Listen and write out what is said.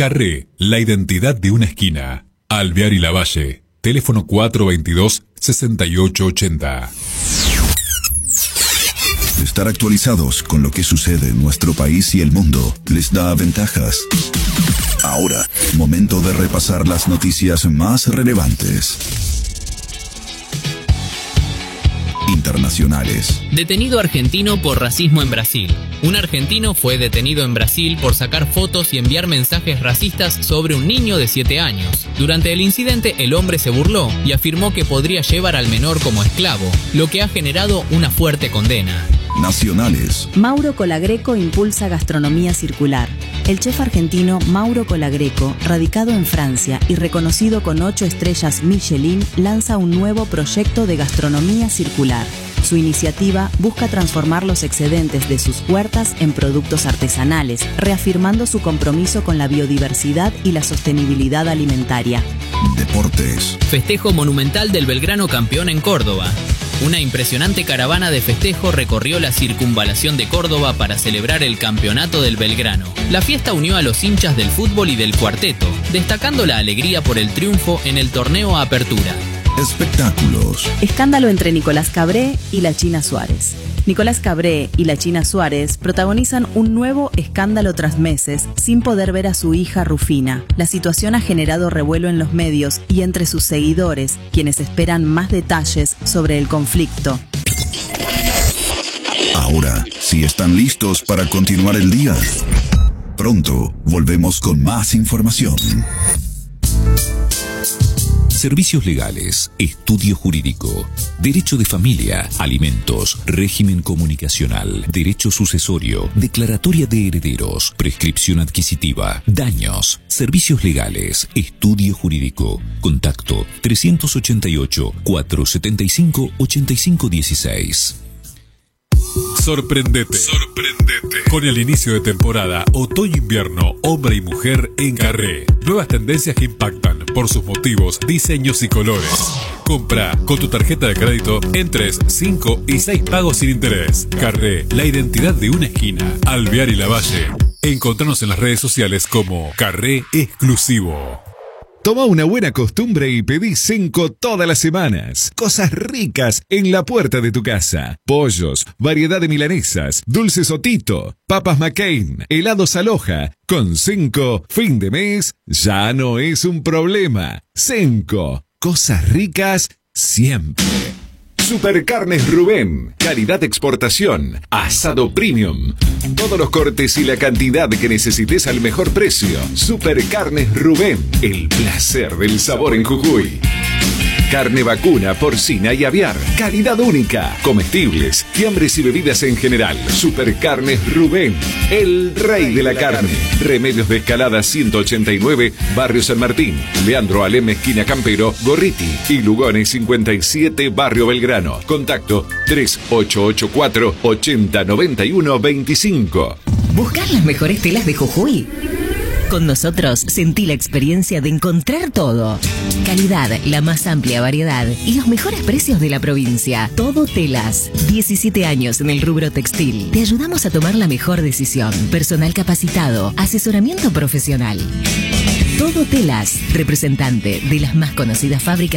Carré, la identidad de una esquina. Alvear y Lavalle, teléfono 422-6880. Estar actualizados con lo que sucede en nuestro país y el mundo les da ventajas. Ahora, momento de repasar las noticias más relevantes. Internacionales. Detenido argentino por racismo en Brasil. Un argentino fue detenido en Brasil por sacar fotos y enviar mensajes racistas sobre un niño de 7 años. Durante el incidente, el hombre se burló y afirmó que podría llevar al menor como esclavo, lo que ha generado una fuerte condena. Nacionales. Mauro Colagreco impulsa gastronomía circular. El chef argentino Mauro Colagreco, radicado en Francia y reconocido con 8 estrellas Michelin, lanza un nuevo proyecto de gastronomía circular. Su iniciativa busca transformar los excedentes de sus huertas en productos artesanales, reafirmando su compromiso con la biodiversidad y la sostenibilidad alimentaria. Deportes. Festejo monumental del Belgrano campeón en Córdoba. Una impresionante caravana de festejo recorrió la circunvalación de Córdoba para celebrar el campeonato del Belgrano. La fiesta unió a los hinchas del fútbol y del cuarteto, destacando la alegría por el triunfo en el torneo Apertura. Espectáculos. Escándalo entre Nicolás Cabré y la China Suárez. Nicolás Cabré y la China Suárez protagonizan un nuevo escándalo tras meses sin poder ver a su hija Rufina. La situación ha generado revuelo en los medios y entre sus seguidores, quienes esperan más detalles sobre el conflicto. Ahora, si están listos para continuar el día, pronto volvemos con más información. Servicios legales, estudio jurídico, derecho de familia, alimentos, régimen comunicacional, derecho sucesorio, declaratoria de herederos, prescripción adquisitiva, daños, servicios legales, estudio jurídico. Contacto 388-475-8516. Sorprendete. Con el inicio de temporada otoño-invierno, hombre y mujer en Carré. Nuevas tendencias que impactan por sus motivos, diseños y colores. Compra con tu tarjeta de crédito en 3, 5 y 6 pagos sin interés. Carré, la identidad de una esquina. Alvear y Lavalle. Encontranos en las redes sociales como Carré Exclusivo. Toma una buena costumbre y pedí Cenco todas las semanas. Cosas ricas en la puerta de tu casa. Pollos, variedad de milanesas, dulces Otito, papas McCain, helados Aloha. Con Cenco, fin de mes ya no es un problema. Cenco, cosas ricas siempre. Supercarnes Rubén, calidad de exportación, asado premium. Todos los cortes y la cantidad que necesites al mejor precio. Supercarnes Rubén, el placer del sabor en Jujuy. Carne vacuna, porcina y aviar, calidad única. Comestibles, fiambres y bebidas en general. Supercarnes Rubén, el rey de la carne. Remedios de Escalada 189, Barrio San Martín. Leandro Alem, esquina Campero, Gorriti. Y Lugones 57, Barrio Belgrano. Contacto 3884 8091 25. ¿Buscar las mejores telas de Jujuy? Con nosotros sentí la experiencia de encontrar todo. Calidad, la más amplia variedad y los mejores precios de la provincia. Todo Telas. 17 años en el rubro textil. Te ayudamos a tomar la mejor decisión. Personal capacitado, asesoramiento profesional. Todo Telas, representante de las más conocidas fábricas